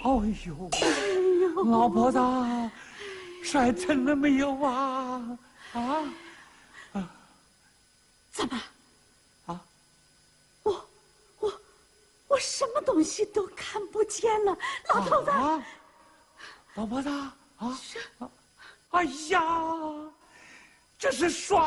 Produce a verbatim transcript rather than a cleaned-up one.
哦呦，老婆子，摔疼了没有啊？啊？ 怎么？ 啊？ 我我我什么东西都看不见了，老头子。 啊、老婆子啊！啊！哎呀，这是刷。